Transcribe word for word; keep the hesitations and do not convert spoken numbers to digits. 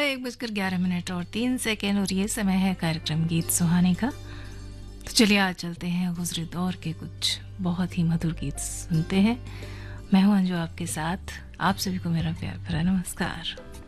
एक बजकर ग्यारह मिनट और तीन सेकेंड और ये समय है कार्यक्रम गीत सुहाने का। तो चलिए आज चलते हैं गुजरे दौर के कुछ बहुत ही मधुर गीत सुनते हैं। मैं हूं अंजू आपके साथ। आप सभी को मेरा प्यार भरा नमस्कार।